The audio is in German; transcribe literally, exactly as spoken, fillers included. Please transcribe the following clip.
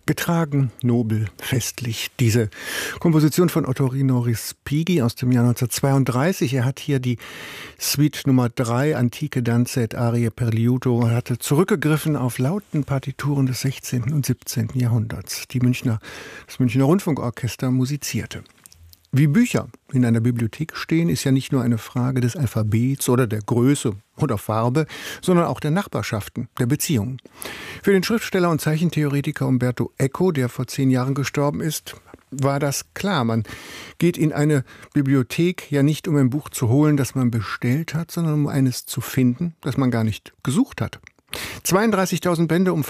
Getragen, nobel, festlich. Diese Komposition von Ottorino Respighi aus dem Jahr neunzehnhundertzweiunddreißig. Er hat hier die Suite Nummer drei, Antike Danze et Arie per Liuto. Er hatte zurückgegriffen auf Lautenpartituren des sechzehnten und siebzehnten Jahrhunderts, die Münchner, das Münchner Rundfunkorchester musizierte. Wie Bücher in einer Bibliothek stehen, ist ja nicht nur eine Frage des Alphabets oder der Größe oder Farbe, sondern auch der Nachbarschaften, der Beziehungen. Für den Schriftsteller und Zeichentheoretiker Umberto Eco, der vor zehn Jahren gestorben ist, war das klar. Man geht in eine Bibliothek ja nicht, um ein Buch zu holen, das man bestellt hat, sondern um eines zu finden, das man gar nicht gesucht hat. zweiunddreißigtausend Bände umfassen